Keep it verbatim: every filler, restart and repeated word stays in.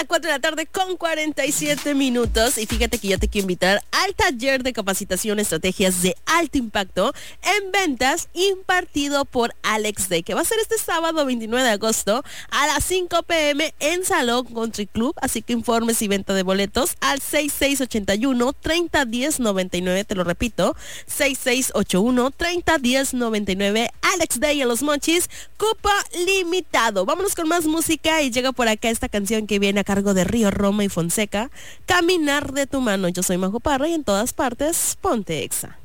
cuatro de la tarde con cuarenta y siete minutos. Y fíjate que yo te quiero invitar al taller de capacitación estrategias de alto impacto en ventas impartido por Alex Day, que va a ser este sábado veintinueve de agosto a las cinco pm en Salón Country Club. Así que informes y venta de boletos al seis seis ocho uno, tres cero uno cero, noventa y nueve. Te lo repito, seis seis ocho uno, tres cero uno cero, noventa y nueve. Alex Day en Los Mochis, cupo limitado. Vámonos con más música y llega por acá esta canción que viene a cargo de Río Roma y Fonseca, Caminar de tu mano. Yo soy Majo Parra y en todas partes, ponte Exa.